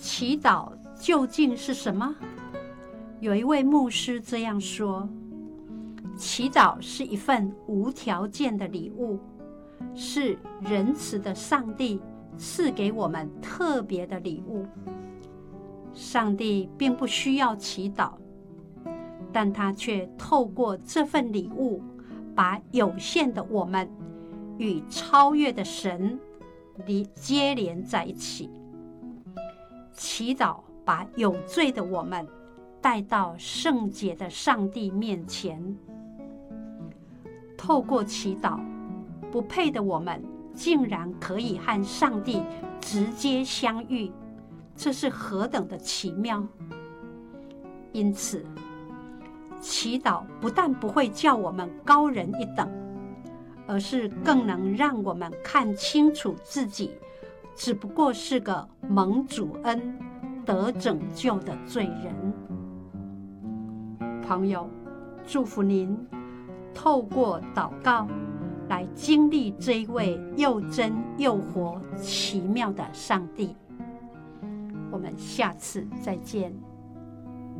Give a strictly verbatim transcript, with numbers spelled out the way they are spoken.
祈祷究竟是什么？有一位牧师这样说：祈祷是一份无条件的礼物，是仁慈的上帝赐给我们特别的礼物。上帝并不需要祈祷，但他却透过这份礼物，把有限的我们与超越的神接连在一起。祈祷把有罪的我们带到圣洁的上帝面前。透过祈祷，不配的我们竟然可以和上帝直接相遇，这是何等的奇妙！因此，祈祷不但不会叫我们高人一等，而是更能让我们看清楚自己只不过是个蒙主恩得拯救的罪人。朋友，祝福您透过祷告来经历这一位又真又活奇妙的上帝。我们下次再见。